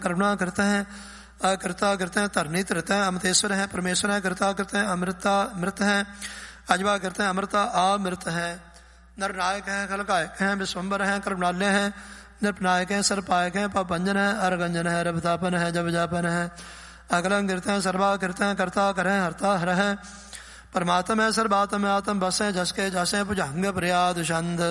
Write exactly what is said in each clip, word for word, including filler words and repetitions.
करुणा करता है, अकर्ता करता है, धरनी धरता है, अमृतेश्वर है, परमेश्वर है, करता करता है, अमृता मृत है, अजवा करता है, अमृता अमृत है, नरनायक है, खलकायक है, विश्वम्बर है, करुणालय है, नृपनायक है, सर्पायक है, पापंजन है, अरगंजन है, रभतापन है, जपजापन है, अकलंग करते हैं, सर्वा करते हैं, कर्ता करे, हरता हर है, परमात्म है, सर्वात्म है, आत्म बस है, जस के जस है, भुजंग प्रयाद छंद।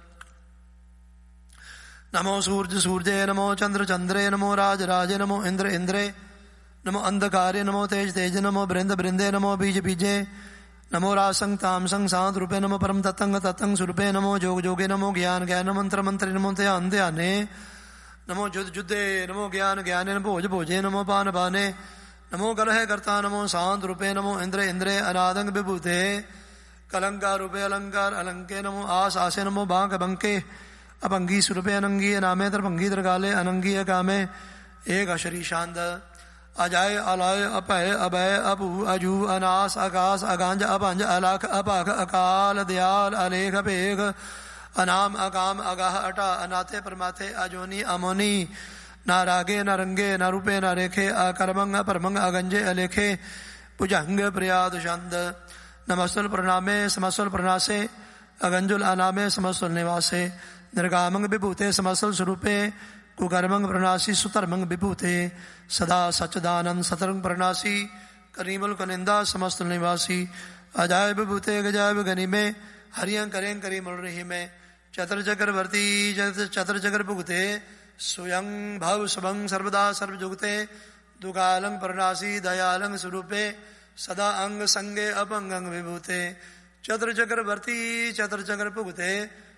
नमो सूर्य सूर्ये, नमो चंद्र चंद्रे, नमो राज राजे, नमो इंद्र इंद्रे, नमो अंधकारे, नमो तेज तेज, नमो बृंद बृंदे, नमो बीज बीजे, नमो रासंग तामसंग सात रूपे, नमो परम ततंग ततंग स्वरूपे, नमो जोग जोगे, नमो ज्ञान ज्ञान मंत्र मंत्रे, नमो ध्यान ध्याने, नमो युद्ध युद्धे, नमो ज्ञान ज्ञाने, नमो भोज भोजे, नमो पान पाने, नमो कलह कर्ता, नमो शांत रूपे, नमो इंद्र इंद्रे, अनादंग विभूते, कलंकार रूपे, अलंकार अलंके, नमो आस आसे, नमो बांक बंके, अपंगी स्वरूपे, अनंगी नामे, तरभंगी तरकाले, अनंगी कामे, एक अशरी शांत, अजाय अलाय अपय अभय अपू अजू अनास आकाश अगांज अपंज अलाख अपाख अकाल दयाल अलेख अपेख, अनाम अकाम अगाह अटा, अनाथे परमाथे, अजोनी अमोनी, न रागे न रंगे, न रूपे न रेखे, अकर्मंग अपरमंग अगंजे अलेखे, भुजंग प्रयाद छंद। नमस्तुल प्रणामे समस्तुल प्रणासे, अगंजुल अनामे समस्तुल निवासे, निर्गामंग विभूते समस्तुल स्वरूपे, कुकर्मंग प्रणासी सुतर्मंग विभूते, सदा सच्चिदानंद सतरंग प्रणासी, करीमुल कनिंदा समस्तुल निवासी, अजाय विभूते गजाय गनी में, हरियं करें करीमुल रही में, चतर चक्रवर्ती चतर चक्र भुगते, स्वयं भव सबंग सर्वदा सर्वजुगते, दुगालंग प्रणासी दयालंग स्वरूपे, सदा अंग संगे अपंगंग विभूते, चतर चक्रवर्ती चतर चक्र भुगते,